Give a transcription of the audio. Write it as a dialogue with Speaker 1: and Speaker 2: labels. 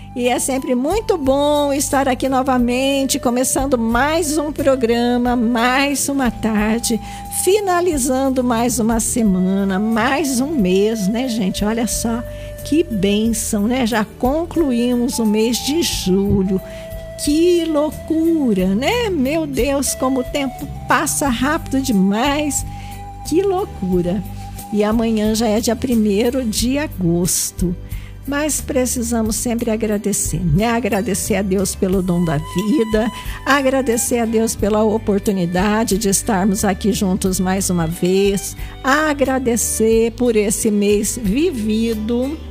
Speaker 1: E é sempre muito bom estar aqui novamente, começando mais um programa, mais uma tarde, finalizando mais uma semana, mais um mês, né, gente? Olha só que bênção, né? Já concluímos o mês de julho. Que loucura, né? Meu Deus, como o tempo passa rápido demais. Que loucura. E amanhã já é dia 1º de agosto. Mas precisamos sempre agradecer, né? Agradecer a Deus pelo dom da vida, agradecer a Deus pela oportunidade de estarmos aqui juntos mais uma vez, agradecer por esse mês vivido,